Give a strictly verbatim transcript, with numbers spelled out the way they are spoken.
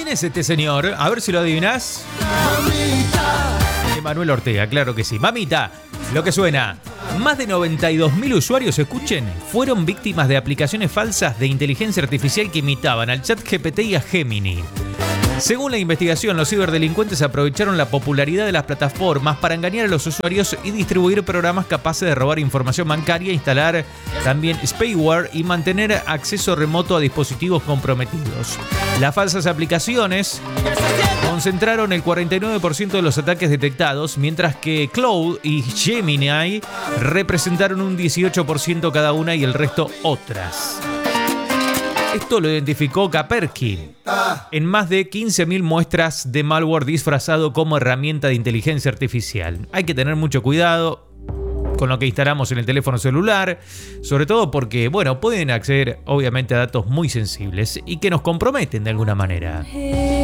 es este señor? A ver si lo adivinás. Emanuel Ortega, claro que sí. Mamita, lo que suena. Más de noventa y dos mil usuarios, escuchen, fueron víctimas de aplicaciones falsas de inteligencia artificial que imitaban al ChatGPT y a Gemini. Según la investigación, los ciberdelincuentes aprovecharon la popularidad de las plataformas para engañar a los usuarios y distribuir programas capaces de robar información bancaria, instalar también spyware y mantener acceso remoto a dispositivos comprometidos. Las falsas aplicaciones concentraron el cuarenta y nueve por ciento de los ataques detectados, mientras que Cloud y Gemini representaron un dieciocho por ciento cada una y el resto otras. Esto lo identificó Kaspersky en más de quince mil muestras de malware disfrazado como herramienta de inteligencia artificial. Hay que tener mucho cuidado con lo que instalamos en el teléfono celular, sobre todo porque, bueno, pueden acceder obviamente a datos muy sensibles y que nos comprometen de alguna manera.